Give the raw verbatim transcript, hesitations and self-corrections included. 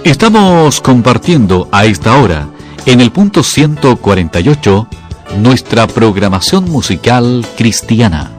Estamos compartiendo a esta hora, en el punto ciento cuarenta y ocho, nuestra programación musical cristiana.